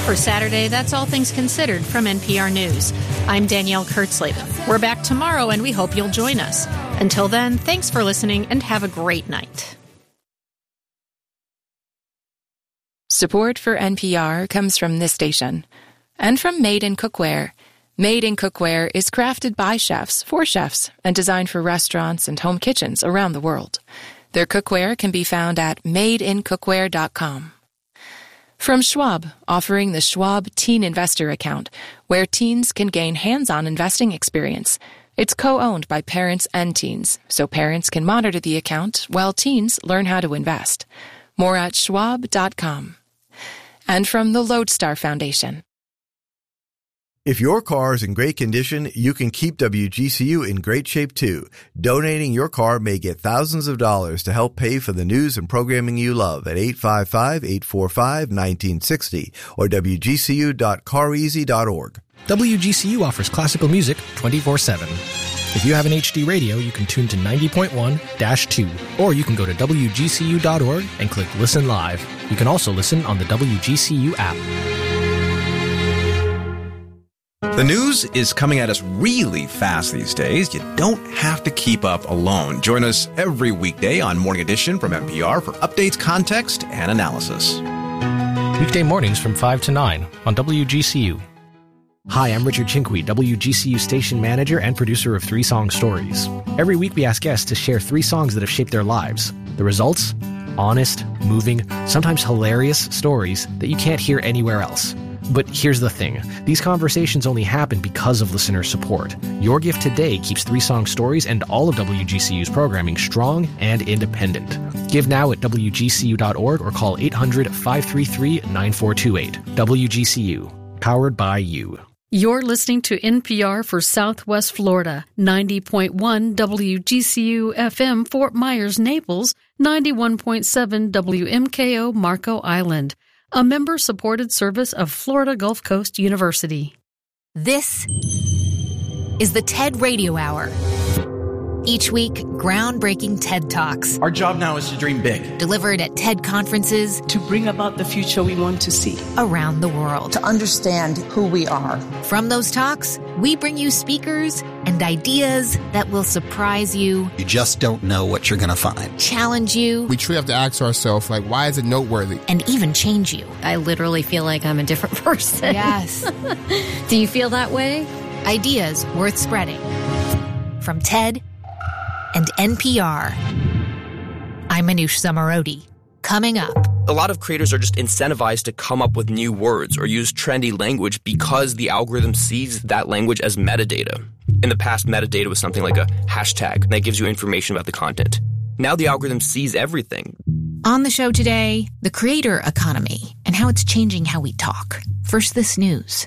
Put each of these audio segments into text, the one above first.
For Saturday, that's All Things Considered from NPR News. I'm Danielle Kurtzleben. We're back tomorrow, and we hope you'll join us. Until then, thanks for listening, and have a great night. Support for NPR comes from this station and from Made in Cookware. Made in Cookware is crafted by chefs for chefs and designed for restaurants and home kitchens around the world. Their cookware can be found at madeincookware.com. From Schwab, offering the Schwab Teen Investor Account, where teens can gain hands-on investing experience. It's co-owned by parents and teens, so parents can monitor the account while teens learn how to invest. More at schwab.com. And from the Lodestar Foundation. If your car is in great condition, you can keep WGCU in great shape too. Donating your car may get thousands of dollars to help pay for the news and programming you love at 855-845-1960 or wgcu.careasy.org. WGCU offers classical music 24/7. If you have an HD radio, you can tune to 90.1-2, or you can go to wgcu.org and click Listen Live. You can also listen on the WGCU app. The news is coming at us really fast these days. You don't have to keep up alone. Join us every weekday on Morning Edition from NPR for updates, context, and analysis. Weekday mornings from 5 to 9 on WGCU. Hi, I'm Richard Chinqui, WGCU station manager and producer of 3 Song Stories. Every week we ask guests to share 3 songs that have shaped their lives. The results? Honest, moving, sometimes hilarious stories that you can't hear anywhere else. But here's the thing. These conversations only happen because of listener support. Your gift today keeps 3 Song Stories and all of WGCU's programming strong and independent. Give now at WGCU.org or call 800-533-9428. WGCU. Powered by you. You're listening to NPR for Southwest Florida, 90.1 WGCU FM Fort Myers, Naples, 91.7 WMKO Marco Island, a member-supported service of Florida Gulf Coast University. This is the TED Radio Hour. Each week, groundbreaking TED Talks. Our job now is to dream big. Delivered at TED conferences. To bring about the future we want to see. Around the world. To understand who we are. From those talks, we bring you speakers and ideas that will surprise you. You just don't know what you're going to find. Challenge you. We truly have to ask ourselves, why is it noteworthy? And even change you. I literally feel like I'm a different person. Yes. Do you feel that way? Ideas worth spreading. From TED and NPR. I'm Manoush Zomorodi. Coming up. A lot of creators are just incentivized to come up with new words or use trendy language because the algorithm sees that language as metadata. In the past, metadata was something like a hashtag that gives you information about the content. Now the algorithm sees everything. On the show today, the creator economy and how it's changing how we talk. First, this news.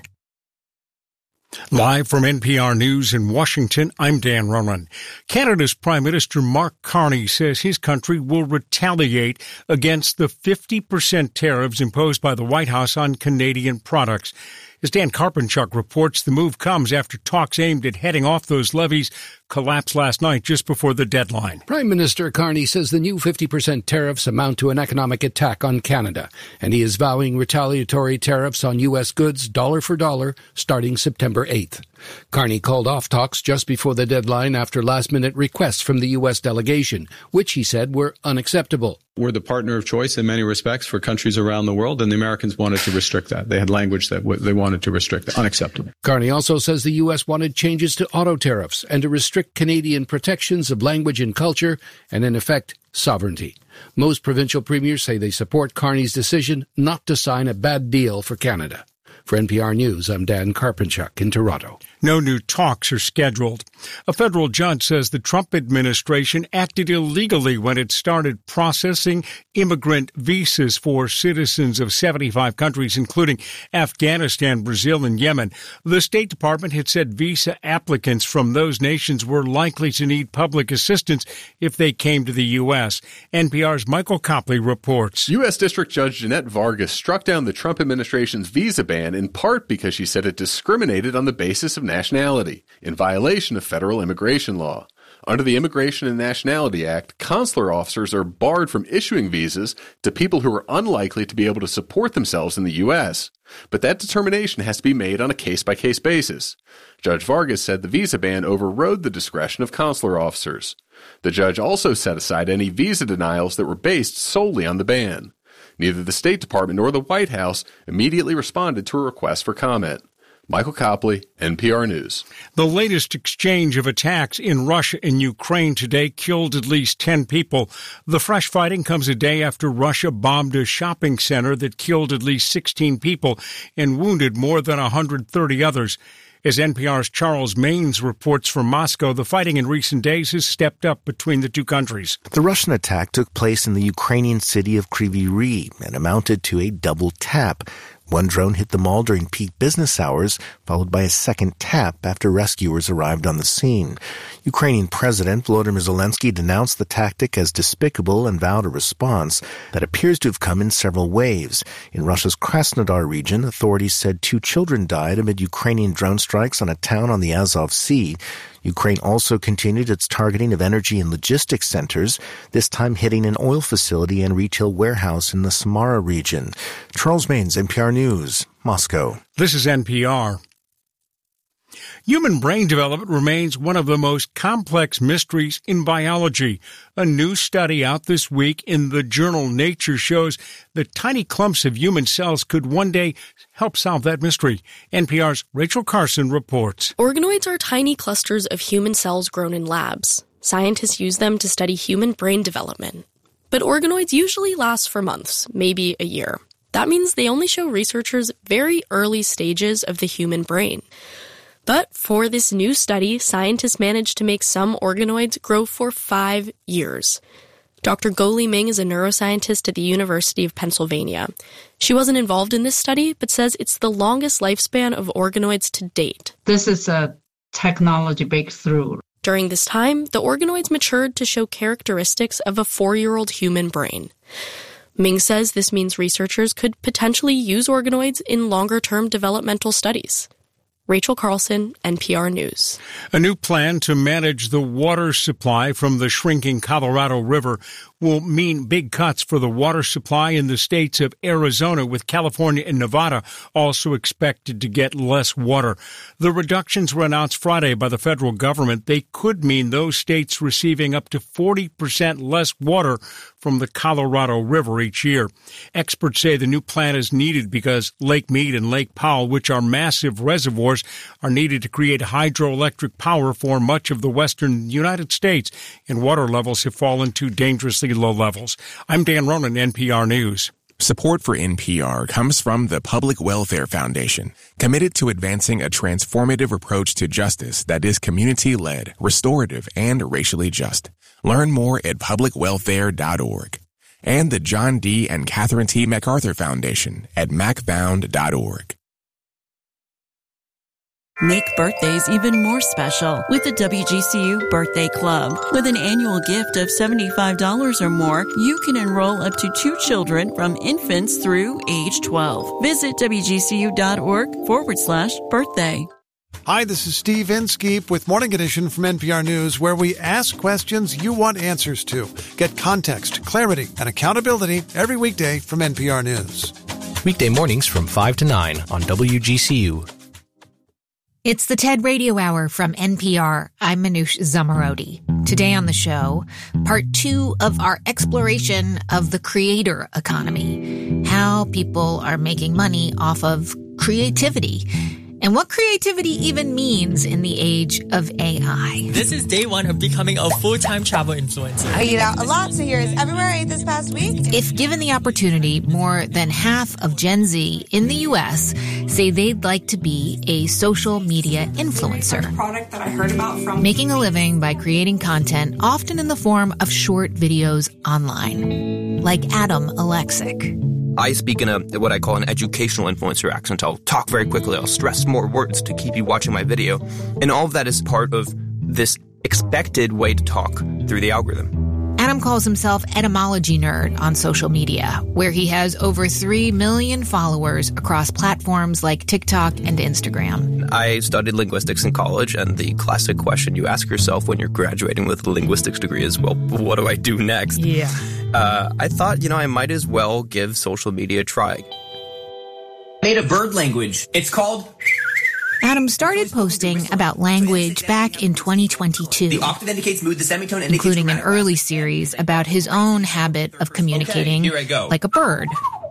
Live from NPR News in Washington, I'm Dan Ronan. Canada's Prime Minister Mark Carney says his country will retaliate against the 50% tariffs imposed by the White House on Canadian products. As Dan Karpenchuk reports, the move comes after talks aimed at heading off those levies collapsed last night just before the deadline. Prime Minister Carney says the new 50% tariffs amount to an economic attack on Canada, and he is vowing retaliatory tariffs on U.S. goods dollar for dollar starting September 8th. Carney called off talks just before the deadline after last-minute requests from the U.S. delegation, which he said were unacceptable. We're the partner of choice in many respects for countries around the world, and the Americans wanted to restrict that. They had language that they wanted to restrict. Unacceptable. Carney also says the U.S. wanted changes to auto tariffs and to restrict Canadian protections of language and culture and, in effect, sovereignty. Most provincial premiers say they support Carney's decision not to sign a bad deal for Canada. For NPR News, I'm Dan Karpenchuk in Toronto. No new talks are scheduled. A federal judge says the Trump administration acted illegally when it started processing immigrant visas for citizens of 75 countries, including Afghanistan, Brazil, and Yemen. The State Department had said visa applicants from those nations were likely to need public assistance if they came to the U.S. NPR's Michael Copley reports. U.S. District Judge Jeanette Vargas struck down the Trump administration's visa ban in part because she said it discriminated on the basis of nationality, in violation of federal immigration law. Under the Immigration and Nationality Act, consular officers are barred from issuing visas to people who are unlikely to be able to support themselves in the U.S., but that determination has to be made on a case-by-case basis. Judge Vargas said the visa ban overrode the discretion of consular officers. The judge also set aside any visa denials that were based solely on the ban. Neither the State Department nor the White House immediately responded to a request for comment. Michael Copley, NPR News. The latest exchange of attacks in Russia and Ukraine today killed at least 10 people. The fresh fighting comes a day after Russia bombed a shopping center that killed at least 16 people and wounded more than 130 others. As NPR's Charles Maines reports from Moscow, the fighting in recent days has stepped up between the two countries. The Russian attack took place in the Ukrainian city of Kryvyi Rih and amounted to a double tap. One drone hit the mall during peak business hours, followed by a second tap after rescuers arrived on the scene. Ukrainian President Volodymyr Zelensky denounced the tactic as despicable and vowed a response that appears to have come in several waves. In Russia's Krasnodar region, authorities said 2 children died amid Ukrainian drone strikes on a town on the Azov Sea. Ukraine also continued its targeting of energy and logistics centers, this time hitting an oil facility and retail warehouse in the Samara region. Charles Maines, NPR News, Moscow. This is NPR. Human brain development remains one of the most complex mysteries in biology. A new study out this week in the journal Nature shows that tiny clumps of human cells could one day help solve that mystery. NPR's Rachel Carson reports. Organoids are tiny clusters of human cells grown in labs. Scientists use them to study human brain development. But organoids usually last for months, maybe a year. That means they only show researchers very early stages of the human brain. But for this new study, scientists managed to make some organoids grow for 5 years. Dr. Go-Li Ming is a neuroscientist at the University of Pennsylvania. She wasn't involved in this study, but says it's the longest lifespan of organoids to date. This is a technology breakthrough. During this time, the organoids matured to show characteristics of a 4-year-old human brain. Ming says this means researchers could potentially use organoids in longer-term developmental studies. Rachel Carlson, NPR News. A new plan to manage the water supply from the shrinking Colorado River will mean big cuts for the water supply in the states of Arizona, with California and Nevada also expected to get less water. The reductions were announced Friday by the federal government. They could mean those states receiving up to 40% less water from the Colorado River each year. Experts say the new plan is needed because Lake Mead and Lake Powell, which are massive reservoirs, are needed to create hydroelectric power for much of the western United States, and water levels have fallen to dangerously low levels. I'm Dan Ronan, NPR News. Support for NPR comes from the Public Welfare Foundation, committed to advancing a transformative approach to justice that is community-led, restorative, and racially just. Learn more at publicwelfare.org. And the John D. and Catherine T. MacArthur Foundation at macfound.org. Make birthdays even more special with the WGCU Birthday Club. With an annual gift of $75 or more, you can enroll up to 2 children from infants through age 12. Visit WGCU.org/birthday. Hi, this is Steve Inskeep with Morning Edition from NPR News, where we ask questions you want answers to. Get context, clarity, and accountability every weekday from NPR News. Weekday mornings from 5 to 9 on WGCU. It's the TED Radio Hour from NPR. I'm Manoush Zomorodi. Today on the show, part 2 of our exploration of the creator economy, how people are making money off of creativity, and what creativity even means in the age of AI. This is day 1 of becoming a full-time travel influencer. I eat out a lot, so here's everywhere I ate this past week. If given the opportunity, more than half of Gen Z in the U.S. say they'd like to be a social media influencer. A product that I heard about from making a living by creating content, often in the form of short videos online, like Adam Alexic. I speak in what I call an educational influencer accent. I'll talk very quickly. I'll stress more words to keep you watching my video. And all of that is part of this expected way to talk through the algorithm. Adam calls himself Etymology Nerd on social media, where he has over 3 million followers across platforms like TikTok and Instagram. I studied linguistics in college, and the classic question you ask yourself when you're graduating with a linguistics degree is, well, what do I do next? Yeah. I thought, I might as well give social media a try. Made a bird language. It's called... Adam started posting about language back in 2022. The octave indicates mood, the semitone indicates... including an early series about his own habit of communicating like a bird.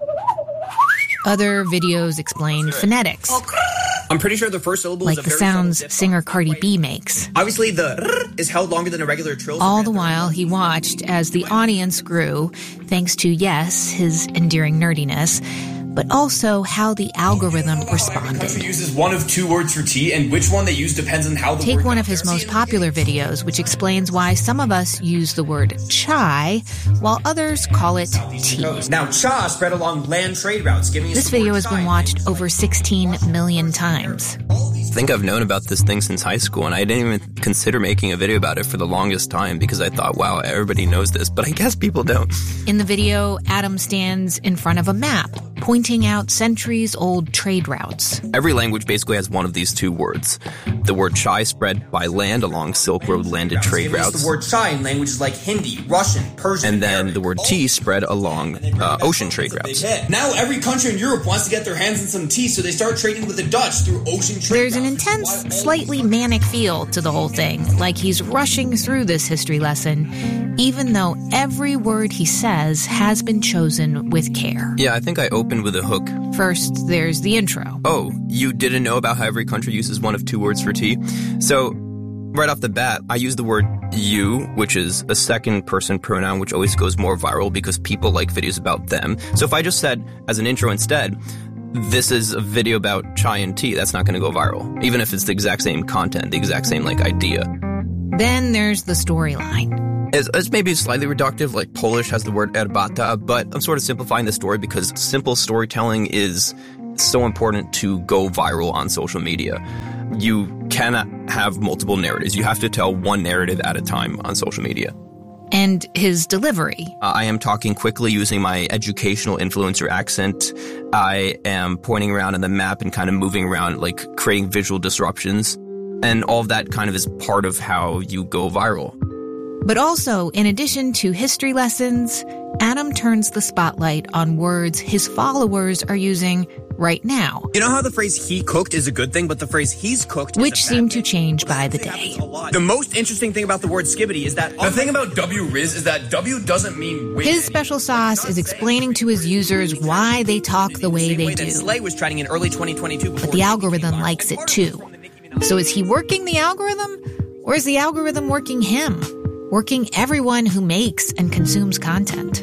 Other videos explain phonetics. I'm pretty sure the first syllable like is a the very sounds singer Cardi B makes. Obviously, the is held longer than a regular trill. All the while, he watched as the audience grew, thanks to, yes, his endearing nerdiness, but also how the algorithm responded. Uses one of two words for tea, and which one they use depends on how the Take one of his most popular videos, which explains why some of us use the word chai, while others call it tea. Now, cha spread along land trade routes, giving us This video has been watched over 16 million times. I think I've known about this thing since high school, and I didn't even consider making a video about it for the longest time because I thought, wow, everybody knows this, but I guess people don't. In the video, Adam stands in front of a map, pointing out centuries-old trade routes. Every language basically has one of these two words. The word chai spread by land along Silk Road landed trade routes. The word chai in languages like Hindi, Russian, Persian, and then the word tea spread along ocean trade routes. Now every country in Europe wants to get their hands on some tea, so they start trading with the Dutch through ocean trade There's an intense, slightly manic feel to the whole thing, like he's rushing through this history lesson, even though every word he says has been chosen with care. Yeah, I think I opened with a hook. First, there's the intro. Oh, you didn't know about how every country uses one of two words for tea? So, right off the bat, I use the word you, which is a second-person pronoun, which always goes more viral because people like videos about them. So if I just said, as an intro instead, this is a video about chai and tea, that's not going to go viral, even if it's the exact same content, the exact same, idea. Then there's the storyline. It's maybe slightly reductive, like Polish has the word erbata, but I'm sort of simplifying the story because simple storytelling is so important to go viral on social media. You cannot have multiple narratives. You have to tell one narrative at a time on social media. And his delivery. I am talking quickly using my educational influencer accent. I am pointing around on the map and kind of moving around, creating visual disruptions. And all of that kind of is part of how you go viral. But also, in addition to history lessons, Adam turns the spotlight on words his followers are using right now. You know how the phrase he cooked is a good thing, but the phrase he's cooked which is a bad seem thing? to change by the day. The most interesting thing about the word skibbity is that the thing about W-Riz is that W doesn't mean win. His special sauce is explaining to his users why they talk the way they do. Slay was trending in early 2022. But the algorithm likes it too. So is he working the algorithm? Or is the algorithm working him? Working everyone who makes and consumes content.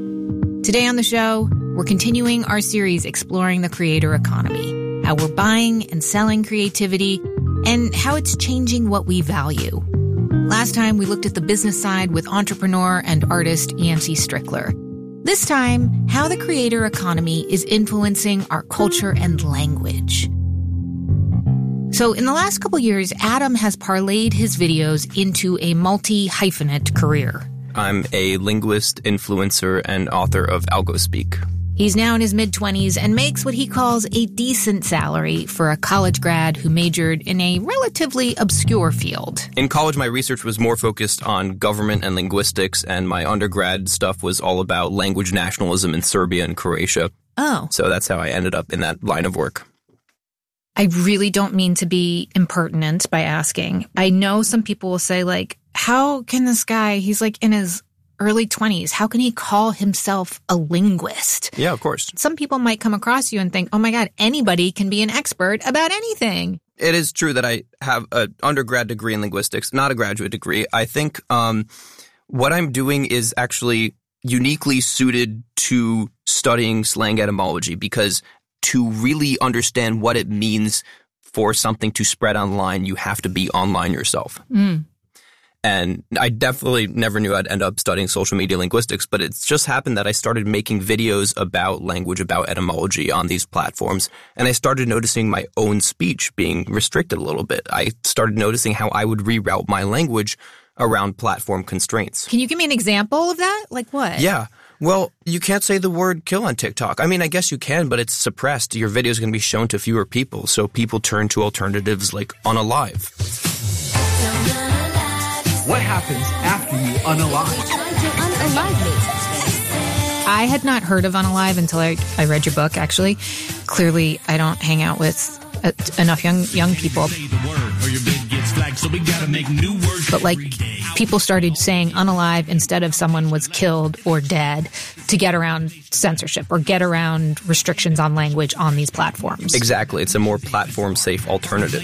Today on the show, we're continuing our series exploring the creator economy, how we're buying and selling creativity, and how it's changing what we value. Last time, we looked at the business side with entrepreneur and artist Yancey Strickler. This time, how the creator economy is influencing our culture and language. So in the last couple years, Adam has parlayed his videos into a multi-hyphenate career. I'm a linguist, influencer, and author of AlgoSpeak. He's now in his mid-20s and makes what he calls a decent salary for a college grad who majored in a relatively obscure field. In college, my research was more focused on government and linguistics, and my undergrad stuff was all about language nationalism in Serbia and Croatia. Oh. So that's how I ended up in that line of work. I really don't mean to be impertinent by asking. I know some people will say, how can this guy, he's in his early 20s, how can he call himself a linguist? Yeah, of course. Some people might come across you and think, oh my God, anybody can be an expert about anything. It is true that I have an undergrad degree in linguistics, not a graduate degree. I think what I'm doing is actually uniquely suited to studying slang etymology because to really understand what it means for something to spread online, you have to be online yourself. Mm. And I definitely never knew I'd end up studying social media linguistics, but it's just happened that I started making videos about language, about etymology on these platforms, and I started noticing my own speech being restricted a little bit. I started noticing how I would reroute my language around platform constraints. Can you give me an example of that? Like what? Yeah. Well, you can't say the word kill on TikTok. I mean, I guess you can, but it's suppressed. Your video is going to be shown to fewer people, so people turn to alternatives like Unalive. What happens after you unalive? Unalive me. I had not heard of Unalive until I read your book, actually. Clearly, I don't hang out with enough young people. But like, people started saying unalive instead of someone was killed or dead to get around censorship or get around restrictions on language on these platforms. Exactly. It's a more platform-safe alternative.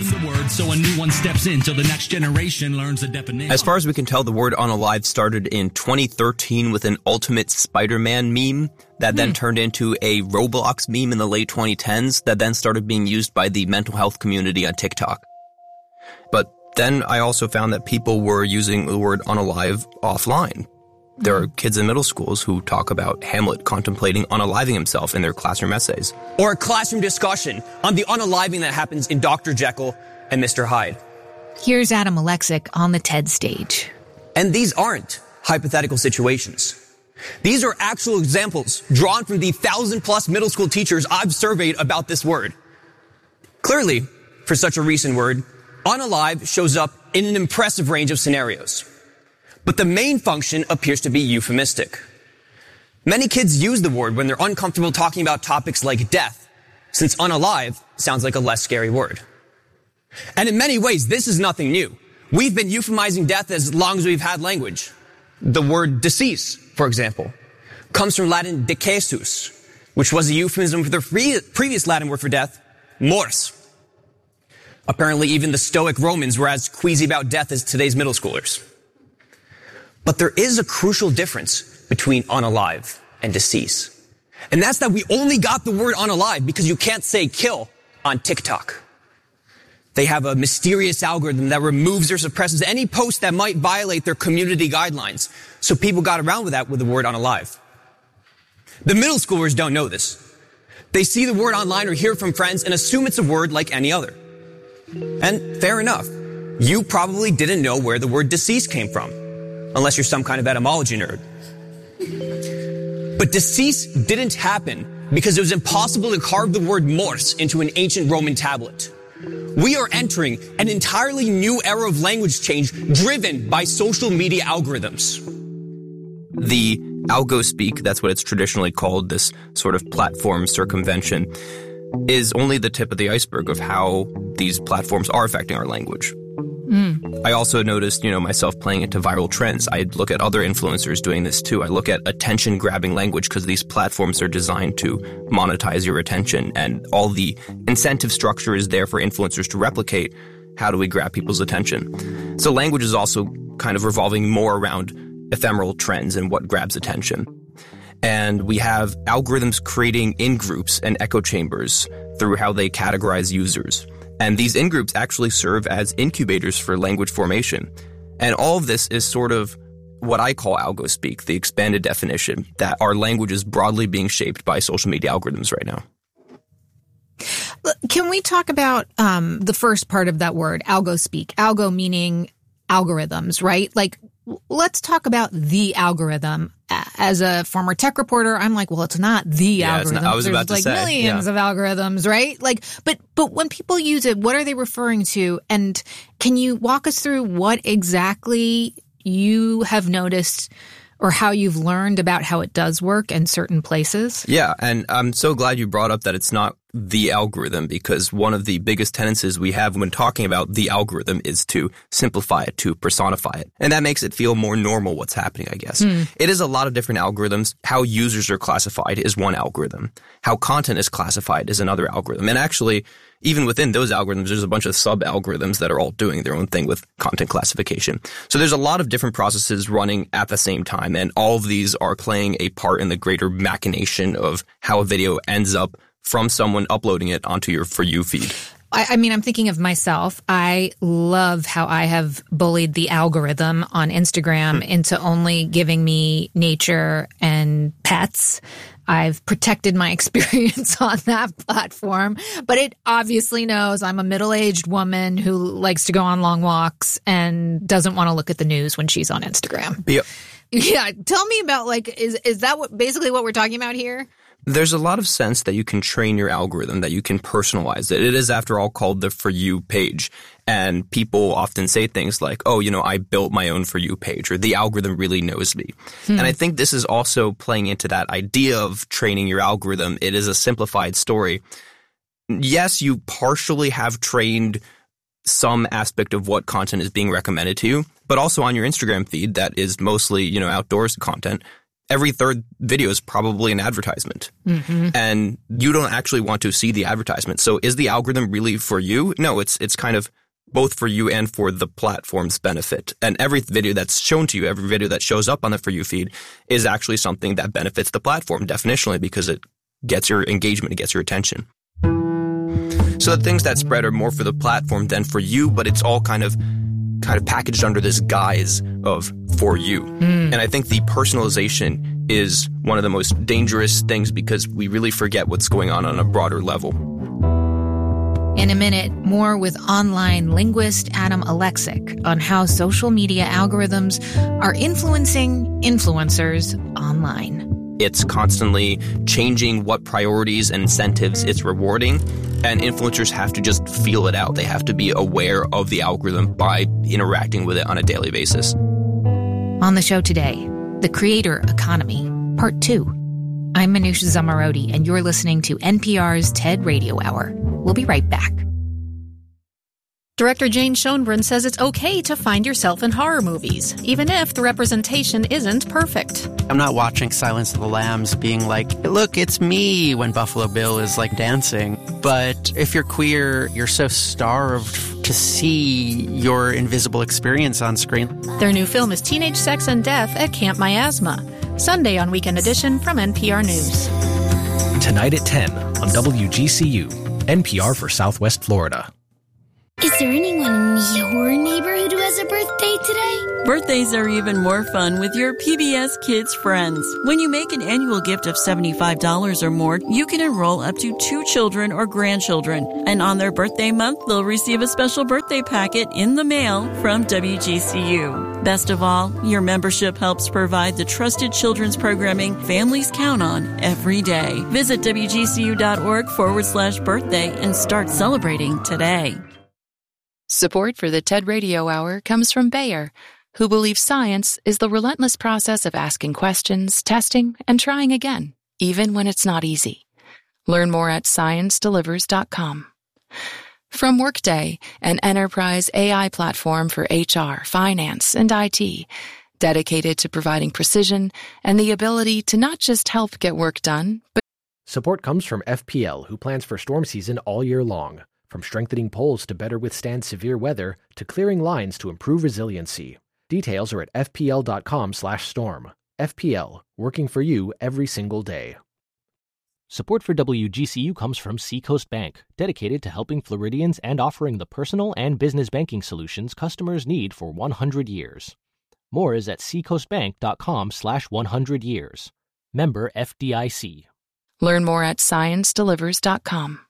As far as we can tell, the word unalive started in 2013 with an Ultimate Spider-Man meme that then turned into a Roblox meme in the late 2010s that then started being used by the mental health community on TikTok. But then I also found that people were using the word unalive offline. There are kids in middle schools who talk about Hamlet contemplating unaliving himself in their classroom essays. Or a classroom discussion on the unaliving that happens in Dr. Jekyll and Mr. Hyde. Here's Adam Alexic on the TED stage. And these aren't hypothetical situations. These are actual examples drawn from the 1,000+ middle school teachers I've surveyed about this word. Clearly, for such a recent word, unalive shows up in an impressive range of scenarios. But the main function appears to be euphemistic. Many kids use the word when they're uncomfortable talking about topics like death, since unalive sounds like a less scary word. And in many ways, this is nothing new. We've been euphemizing death as long as we've had language. The word decease, for example, comes from Latin decesus, which was a euphemism for the previous Latin word for death, mors. Apparently, even the Stoic Romans were as queasy about death as today's middle schoolers. But there is a crucial difference between unalive and decease. And that's that we only got the word unalive because you can't say kill on TikTok. They have a mysterious algorithm that removes or suppresses any post that might violate their community guidelines. So people got around with that with the word unalive. The middle schoolers don't know this. They see the word online or hear from friends and assume it's a word like any other. And fair enough. You probably didn't know where the word deceased came from, unless you're some kind of etymology nerd. But decease didn't happen because it was impossible to carve the word mors into an ancient Roman tablet. We are entering an entirely new era of language change driven by social media algorithms. The algo-speak, that's what it's traditionally called, this sort of platform circumvention, is only the tip of the iceberg of how these platforms are affecting our language. I also noticed, myself playing into viral trends. I look at other influencers doing this too. I look at attention-grabbing language because these platforms are designed to monetize your attention, and all the incentive structure is there for influencers to replicate. How do we grab people's attention? So language is also kind of revolving more around ephemeral trends and what grabs attention. And we have algorithms creating in-groups and echo chambers through how they categorize users. And these in-groups actually serve as incubators for language formation. And all of this is sort of what I call algo-speak, the expanded definition, that our language is broadly being shaped by social media algorithms right now. Can we talk about the first part of that word, algo-speak? Algo meaning algorithms, right? Like, let's talk about the algorithm. As a former tech reporter, I'm like, well, it's not the algorithm. I was about to say. There's millions of algorithms, right? Like, but when people use it, what are they referring to? And can you walk us through what exactly you have noticed or how you've learned about how it does work in certain places? Yeah, and I'm so glad you brought up that it's not the algorithm, because one of the biggest tendencies we have when talking about the algorithm is to simplify it, to personify it. And that makes it feel more normal what's happening, I guess. It is a lot of different algorithms. How users are classified is one algorithm. How content is classified is another algorithm. And actually, even within those algorithms, there's a bunch of sub-algorithms that are all doing their own thing with content classification. So there's a lot of different processes running at the same time, and all of these are playing a part in the greater machination of how a video ends up from someone uploading it onto your For You feed. I mean, I'm thinking of myself. I love how I have bullied the algorithm on Instagram into only giving me nature and pets. I've protected my experience on that platform, but it obviously knows I'm a middle-aged woman who likes to go on long walks and doesn't want to look at the news when she's on Instagram. Yep. Yeah, tell me about, like, is that basically what we're talking about here? There's a lot of sense that you can train your algorithm, that you can personalize it. It is, after all, called the For You page. And people often say things like, oh, I built my own For You page, or the algorithm really knows me. And I think this is also playing into that idea of training your algorithm. It is a simplified story. Yes, you partially have trained some aspect of what content is being recommended to you, but also on your Instagram feed that is mostly, outdoors content. Every third video is probably an advertisement. And you don't actually want to see the advertisement. So is the algorithm really for you? No, it's kind of both for you and for the platform's benefit. And every video that's shown to you, every video that shows up on the For You feed is actually something that benefits the platform definitionally, because it gets your engagement, it gets your attention. So the things that spread are more for the platform than for you, but it's all kind of packaged under this guise of For You. And I think the personalization is one of the most dangerous things, because we really forget what's going on a broader level. In a minute, more with online linguist Adam Alexic on how social media algorithms are influencing influencers online. It's constantly changing what priorities and incentives it's rewarding, and influencers have to just feel it out. They have to be aware of the algorithm by interacting with it on a daily basis. On the show today, The Creator Economy, Part 2. I'm Manoush Zomorodi, and you're listening to NPR's TED Radio Hour. We'll be right back. Director Jane Schoenbrun says it's okay to find yourself in horror movies, even if the representation isn't perfect. I'm not watching Silence of the Lambs being like, look, it's me, when Buffalo Bill is like dancing. But if you're queer, you're so starved to see your invisible experience on screen. Their new film is Teenage Sex and Death at Camp Miasma. Sunday on Weekend Edition from NPR News. Tonight at 10 on WGCU, NPR for Southwest Florida. Is there anyone in your neighborhood who has a birthday today? Birthdays are even more fun with your PBS Kids friends. When you make an annual gift of $75 or more, you can enroll up to 2 children or grandchildren. And on their birthday month, they'll receive a special birthday packet in the mail from WGCU. Best of all, your membership helps provide the trusted children's programming families count on every day. Visit WGCU.org/birthday and start celebrating today. Support for the TED Radio Hour comes from Bayer, who believes science is the relentless process of asking questions, testing, and trying again, even when it's not easy. Learn more at ScienceDelivers.com. From Workday, an enterprise AI platform for HR, finance, and IT, dedicated to providing precision and the ability to not just help get work done, but... Support comes from FPL, who plans for storm season all year long. From strengthening poles to better withstand severe weather, to clearing lines to improve resiliency. Details are at fpl.com/storm. FPL, working for you every single day. Support for WGCU comes from Seacoast Bank, dedicated to helping Floridians and offering the personal and business banking solutions customers need for 100 years. More is at seacoastbank.com/100 years. Member FDIC. Learn more at ScienceDelivers.com.